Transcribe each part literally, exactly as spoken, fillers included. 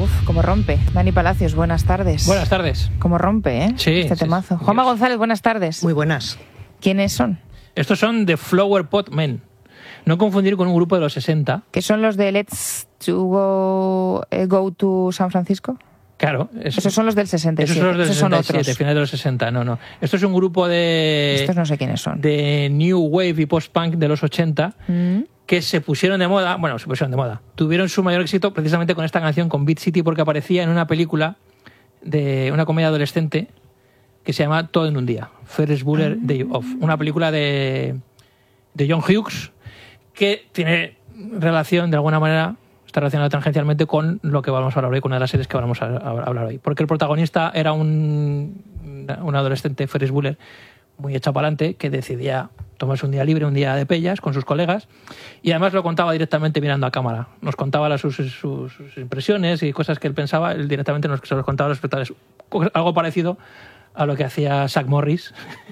Uf, como rompe. Dani Palacios, buenas tardes. Buenas tardes. Como rompe, ¿eh? Sí. Este sí, temazo. sí. Juanma González, buenas tardes. Muy buenas. ¿Quiénes son? Estos son The Flower Pot Men. No confundir con un grupo de los sesenta. ¿Qué son los de Let's to Go, eh, go to San Francisco? Claro. Eso, Esos son los del sesenta y siete. Esos son los del Esos son sesenta y siete, otros. finales de los sesenta. No, no. Esto es un grupo de... Estos no sé quiénes son. De New Wave y Post-Punk de los ochenta. Mm. Que se pusieron de moda, bueno, se pusieron de moda, tuvieron su mayor éxito precisamente con esta canción, con Beat City, porque aparecía en una película de una comedia adolescente que se llama Todo en un día, Ferris Bueller Day Off, una película de, de John Hughes que tiene relación, de alguna manera, está relacionada tangencialmente con lo que vamos a hablar hoy, con una de las series que vamos a, a hablar hoy, porque el protagonista era un, un adolescente, Ferris Bueller, muy echado para adelante, que decidía tomarse un día libre, un día de pellas con sus colegas, y además lo contaba directamente mirando a cámara. Nos contaba las, sus, sus, sus impresiones y cosas que él pensaba, él directamente nos se los contaba a los espectadores. Algo parecido a lo que hacía Zach Morris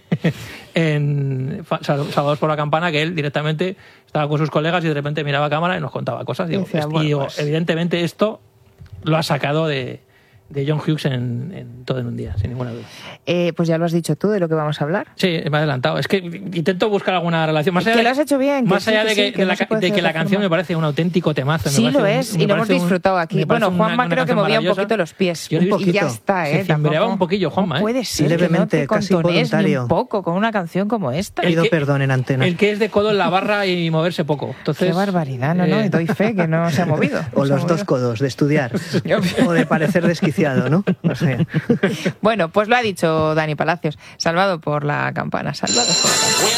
en Salvados por la Campana, que él directamente estaba con sus colegas y de repente miraba a cámara y nos contaba cosas. Digo, Decía, y bueno, digo, pues... evidentemente esto lo ha sacado de... de John Hughes en, en Todo en un día, sin ninguna duda. Eh, pues ya lo has dicho tú de lo que vamos a hablar. Sí, me he adelantado. Es que intento buscar alguna relación. Más allá que de, lo has hecho bien. Más que allá sí, de que, que, sí, que de, no la, se puede de hacer que la de canción forma... me parece un auténtico temazo. Sí, me lo parece es, un, y lo hemos un, disfrutado aquí. Bueno, una, Juanma una creo que movía un poquito los pies. Yo Un un y ya está, ¿eh? Se cimbreaba un poquillo, Juanma, ¿eh? No puede ser Levemente, que no te casi contonees ni involuntario. un poco con una canción como esta. Pido que, perdón en antena. El que es de codo en la barra y moverse poco. Entonces, Qué barbaridad, no, no, eh, doy fe que no se ha movido. No O se ha los movido. dos codos, de estudiar. O de parecer desquiciado, ¿no? O sea. Bueno, pues lo ha dicho Dani Palacios. Salvado por la campana, salvado por la campana.